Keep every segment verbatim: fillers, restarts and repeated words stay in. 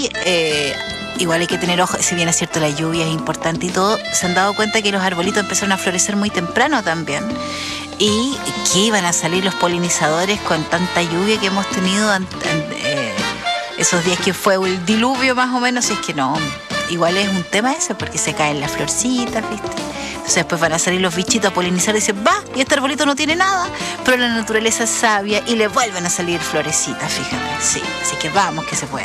y eh, igual hay que tener ojo, si bien es cierto la lluvia es importante y todo, se han dado cuenta que los arbolitos empezaron a florecer muy temprano también y que iban a salir los polinizadores con tanta lluvia que hemos tenido en, en, eh, esos días que fue el diluvio más o menos, y es que no, igual es un tema ese porque se caen las florcitas, ¿viste? Entonces después van a salir los bichitos a polinizar y dicen, va, y este arbolito no tiene nada, pero la naturaleza es sabia y le vuelven a salir florecitas, fíjate, sí, así que vamos que se puede.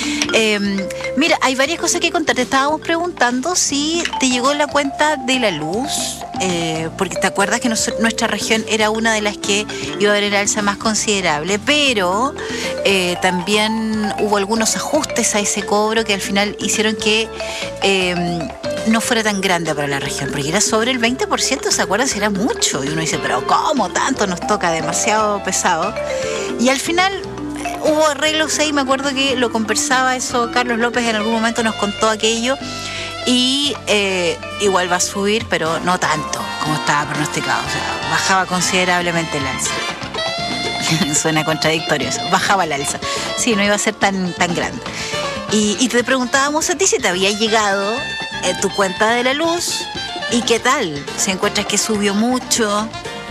Eh, mira, hay varias cosas que contar. Te estábamos preguntando si te llegó la cuenta de la luz, eh, porque te acuerdas que nos, nuestra región era una de las que iba a haber el alza más considerable, pero eh, también hubo algunos ajustes a ese cobro que al final hicieron que eh, no fuera tan grande para la región, porque era sobre el veinte por ciento, ¿se acuerdan? Era mucho, y uno dice, pero ¿cómo tanto? Nos toca demasiado pesado, y al final hubo arreglos ahí. Me acuerdo que lo conversaba eso Carlos López, en algún momento nos contó aquello, y eh, igual va a subir, pero no tanto como estaba pronosticado, o sea, bajaba considerablemente el alza. Suena contradictorio eso, bajaba el alza, sí, no iba a ser tan, tan grande. Y, y te preguntábamos a ti si te había llegado eh, tu cuenta de la luz, y qué tal, si encuentras que subió mucho,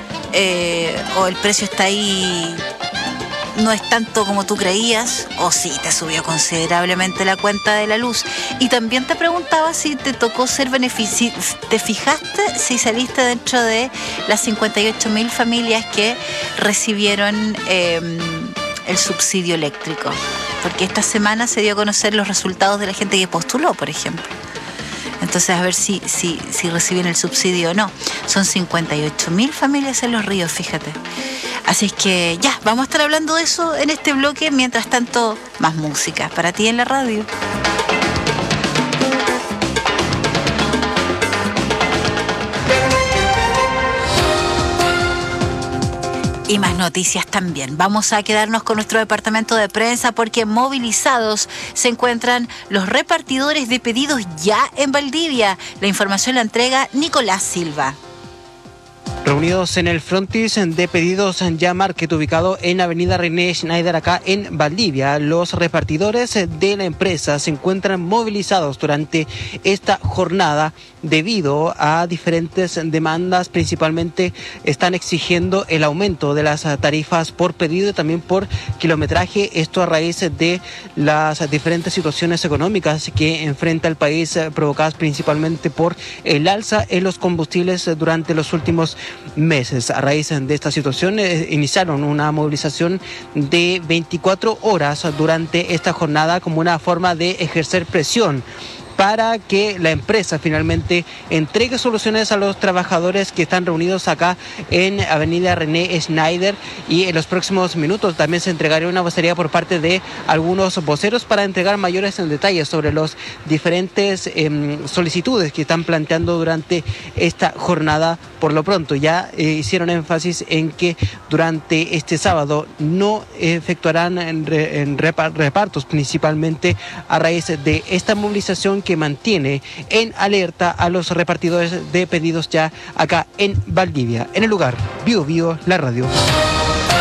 eh, o el precio está ahí, no es tanto como tú creías, o sí te subió considerablemente la cuenta de la luz. Y también te preguntaba si te tocó ser benefici- te fijaste si saliste dentro de las cincuenta y ocho mil familias que recibieron eh, el subsidio eléctrico, porque esta semana se dio a conocer los resultados de la gente que postuló, por ejemplo. Entonces, a ver si, si, si reciben el subsidio o no. Son cincuenta y ocho mil familias en Los Ríos, fíjate. Así es que ya, vamos a estar hablando de eso en este bloque. Mientras tanto, más música para ti en la radio. Y más noticias también. Vamos a quedarnos con nuestro departamento de prensa porque movilizados se encuentran los repartidores de pedidos ya en Valdivia. La información la entrega Nicolás Silva. Reunidos en el frontis de Pedidos Ya Market, ubicado en Avenida René Schneider, acá en Valdivia, los repartidores de la empresa se encuentran movilizados durante esta jornada debido a diferentes demandas. Principalmente están exigiendo el aumento de las tarifas por pedido y también por kilometraje. Esto a raíz de las diferentes situaciones económicas que enfrenta el país, provocadas principalmente por el alza en los combustibles durante los últimos meses. A raíz de esta situación eh, iniciaron una movilización de veinticuatro horas durante esta jornada como una forma de ejercer presión para que la empresa finalmente entregue soluciones a los trabajadores que están reunidos acá en Avenida René Schneider, y en los próximos minutos también se entregará una vocería por parte de algunos voceros para entregar mayores detalles sobre los diferentes eh, solicitudes que están planteando durante esta jornada. Por lo pronto ya eh, hicieron énfasis en que durante este sábado no efectuarán en, re, en repartos, principalmente a raíz de esta movilización que mantiene en alerta a los repartidores de pedidos ya acá en Valdivia. En el lugar, Bio Bio, la radio.